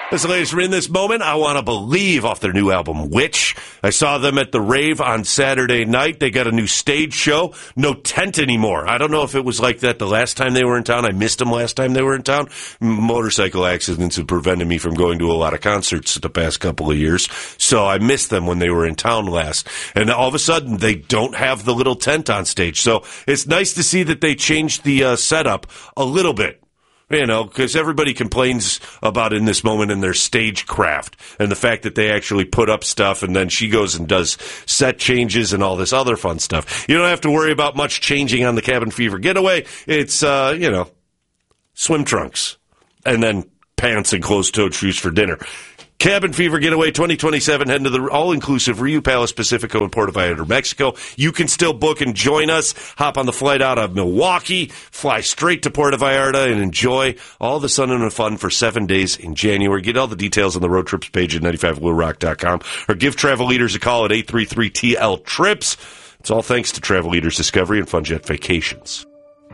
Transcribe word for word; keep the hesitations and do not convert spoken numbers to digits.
That's the latest in this moment. I Want to Believe off their new album, Witch. I saw them at the Rave on Saturday night. They got a new stage show. No tent anymore. I don't know if it was like that the last time they were in town. I missed them last time they were in town. Motorcycle accidents have prevented me from going to a lot of concerts the past couple of years. So I missed them when they were in town last. And all of a sudden, they don't have the little tent on stage. So it's nice to see that they changed the uh, setup a little bit. You know, because everybody complains about in this moment in their stagecraft and the fact that they actually put up stuff and then she goes and does set changes and all this other fun stuff. You don't have to worry about much changing on the Cabin Fever Getaway. It's, uh, you know, swim trunks and then pants and closed-toed shoes for dinner. Cabin Fever Getaway twenty twenty-seven, heading to the all-inclusive Rio Palace Pacifico in Puerto Vallarta, Mexico. You can still book and join us. Hop on the flight out of Milwaukee, fly straight to Puerto Vallarta, and enjoy all the sun and the fun for seven days in January. Get all the details on the road trips page at ninety-five blue rock dot com or give Travel Leaders a call at eight three three T L TRIPS. It's all thanks to Travel Leaders Discovery and FunJet Vacations.